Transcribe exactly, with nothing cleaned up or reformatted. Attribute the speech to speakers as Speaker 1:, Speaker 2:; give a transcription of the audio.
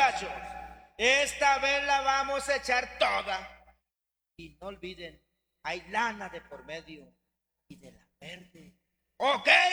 Speaker 1: muchachos, esta vez la vamos a echar toda. Y no olviden, hay lana de por medio y de la verde. ¿Ok?